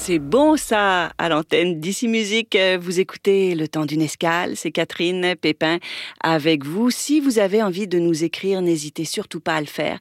C'est bon ça, à l'antenne d'Ici Musique. Vous écoutez Le Temps d'une escale, c'est Catherine Pépin avec vous. Si vous avez envie de nous écrire, n'hésitez surtout pas à le faire.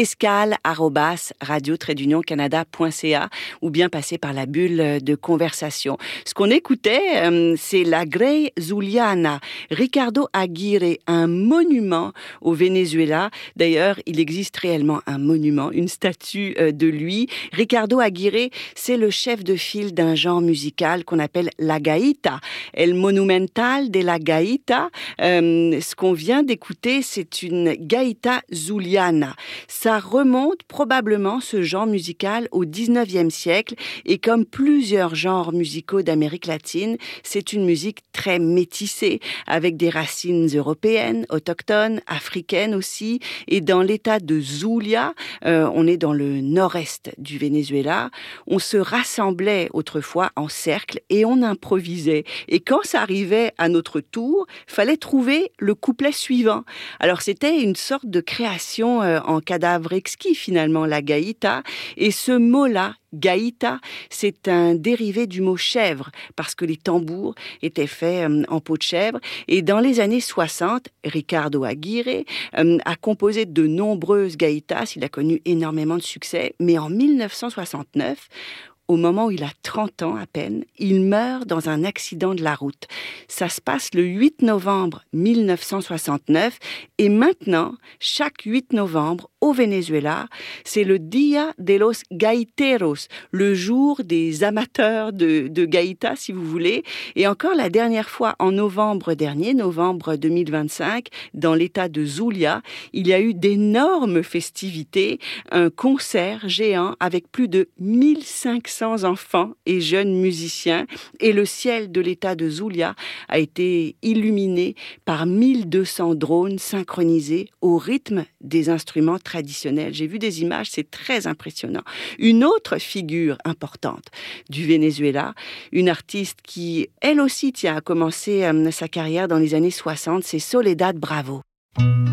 escale@radio-canada.ca ou bien passer par la bulle de conversation. Ce qu'on écoutait, c'est la Grey Zuliana, Ricardo Aguirre, un monument au Venezuela. D'ailleurs, il existe réellement un monument, une statue de lui. Ricardo Aguirre, c'est le chef de file d'un genre musical qu'on appelle la gaita. El Monumental de la Gaita. Ce qu'on vient d'écouter, c'est une gaita zuliana. Ça remonte probablement, ce genre musical, au 19e siècle. Et comme plusieurs genres musicaux d'Amérique latine, c'est une musique très métissée, avec des racines européennes, autochtones, africaines aussi. Et dans l'état de Zulia, on est dans le nord-est du Venezuela, on se rassemblait autrefois en cercle et on improvisait. Et quand ça arrivait à notre tour, fallait trouver le couplet suivant. Alors c'était une sorte de création en cadavre exquis finalement, la gaïta. Et ce mot-là, gaïta, c'est un dérivé du mot chèvre, parce que les tambours étaient faits en peau de chèvre. Et dans les années 60, Ricardo Aguirre a composé de nombreuses gaïtas, il a connu énormément de succès, mais en 1969, au moment où il a 30 ans à peine, il meurt dans un accident de la route. Ça se passe le 8 novembre 1969 et maintenant, chaque 8 novembre au Venezuela, c'est le Dia de los Gaiteros, le jour des amateurs de gaïta, si vous voulez. Et encore la dernière fois, en novembre dernier, novembre 2025, dans l'état de Zulia, il y a eu d'énormes festivités, un concert géant avec plus de 1500 enfants et jeunes musiciens. Et le ciel de l'état de Zulia a été illuminé par 1200 drones synchronisés au rythme des instruments traditionnels. J'ai vu des images, c'est très impressionnant. Une autre figure importante du Venezuela, une artiste qui, elle aussi, a commencé sa carrière dans les années 60, c'est Soledad Bravo.